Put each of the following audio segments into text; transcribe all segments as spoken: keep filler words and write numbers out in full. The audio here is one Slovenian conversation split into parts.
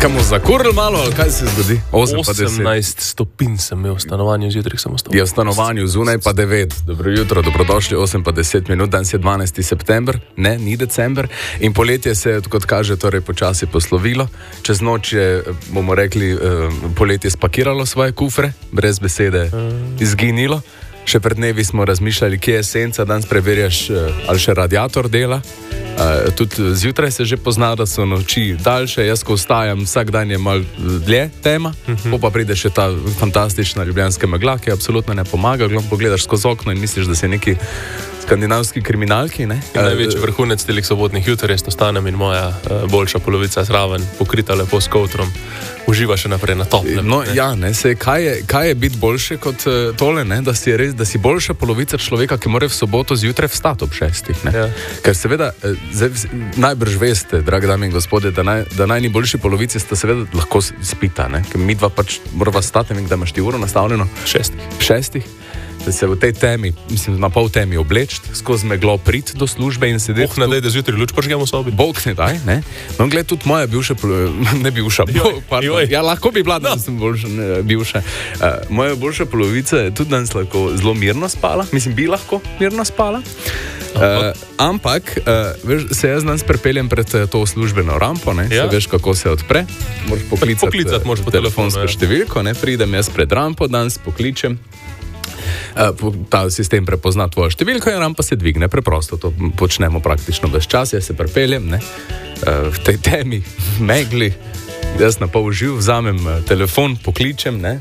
Kam mu zakurili malo, ali kaj se zgodi? osemnajst stopinj sem imel v stanovanju, zjutraj sem ostal. Je v stanovanju, zunaj pa devet. Dobro jutro, dobrodošli, osem pa deset minut, danes je dvanajsti september, ne, ni december. In poletje se je, kot kaže, torej počasi poslovilo. Čez noč je, bomo rekli, poletje spakiralo svoje kufre, brez besede izginilo. Še pred dnevi smo razmišljali, kje je senca, danes preverjaš, ali še radiator dela. Uh, tudi zjutraj se že pozna, da so noči daljše, jaz ko vstajam, vsak dan je malo dlje tema, uh-huh. pa pride še ta fantastična ljubljanska megla, ki absolutno ne pomaga, glom pogledaš skozi okno in misliš, da si neki skandinavski kriminalki, ne? Največji vrhunec telih sobotnih jutr, jaz ostanem in moja uh, boljša polovica zraven, pokrita lepo s kovtrom, uživa še naprej na toplem. No, ne? Ja, ne, se, kaj, je, kaj je biti boljše kot uh, tole, ne? Da si res, da si boljša polovica človeka, ki mora v soboto zjutraj vstati ob šestih, ne? Ja. Ker seveda, zdaj, najbrž veste, dragi dame in gospode, da, naj, da najboljši polovici sta seveda lahko spita, ne? Ker mi dva pač morava stati, ne vem, da imaš ti uro nastavljeno? Šestih. Šestih? Da se v tej temi, mislim, na pol temi obleči, skozi meglo priti do službe in sedeti. Bog ne daj, da zjutraj luč požgemo v sobi. Bog ne daj, ne. No, gled, tudi moja bivša, ne bivša, joj, pardon, joj. Ja, lahko bi bila, da no. sem boljša, ne, bivša. Uh, moja boljša polovica je tudi danes lahko zelo mirno spala, mislim, bi lahko mirno spala. Uh, ampak, uh, veš, se jaz danes prepeljem pred uh, to službeno rampo, ne, ja. Se veš, kako se odpre. Moraš poklicati, poklicati moraš po telefonsko telefonu, številko, ne, pridem jaz pred rampo, danes pokličem. Uh, ta sistem prepozna tvojo številko in rampa se dvigne, preprosto to počnemo praktično brez časa, jaz se prepeljem, ne, uh, v tej temi, v megli, jaz na pol živ, vzamem uh, telefon, pokličem, ne,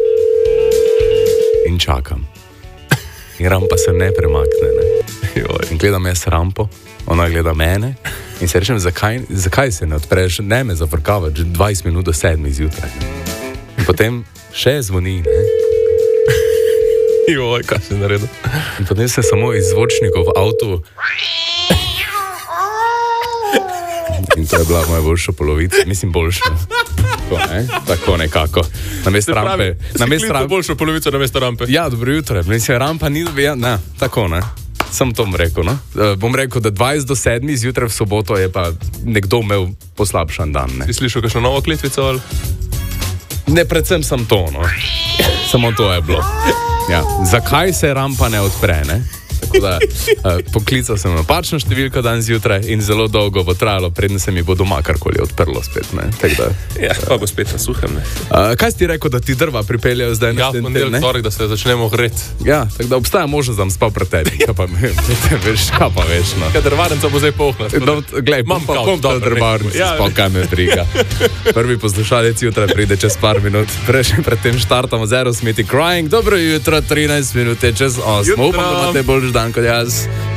in čakam. In rampa se ne premakne, ne. In gledam jaz rampo, ona gleda mene in se rečem, zakaj, zakaj se ne odpreš, ne me zafrkavaš, dvajset minut do sedmih zjutraj. In potem še zvoni, ne. Joj, kaj si naredil? In potem sem samo iz zvočnikov v avtu. In to je bila moja boljša polovica. Mislim, boljša. Tako, ne? Tako nekako. Namest rampe. Namest rampe. Boljšo polovico namest rampe. Ja, dobro jutro. Mislim, rampa ni dobija. Ne, tako, ne. Sem to rekel, no. Uh, bom rekel, da dvajset do sedmih zjutraj v soboto je pa nekdo imel poslabšan dan, ne. Si slišal kakšno novo kletvico ali? Ne, predvsem sem to, no. Samo to je bilo. Ja, zakaj se rampa ne odpre, ne? Tako da, uh, poklical sem napačno številko dan zjutraj in zelo dolgo bo trajalo, preden se mi bo doma karkoli odprlo spet, ne? Tak da, ja, pa bo spet na suhem, ne? Uh, kaj si ti rekel, da ti drva pripeljajo zdaj na ja, ten del, ne? Torek, da se začnemo hreti. Ja, tako da obstaja možnost, da bom spal pred tebi. Kaj pa, veš, kaj pa veš, no? Kaj drvarnica bo zdaj pohla. No, glej, bom pa bom ta drvarnica, ja, spal, kaj me briga. Prvi poslušalec jutraj pride čez par minut. Prejšnji predtem štartamo z Aerosmith Crying. Dobro jutro, trinajst minut je čez osem. Upam, da imate boljši dan kot jaz.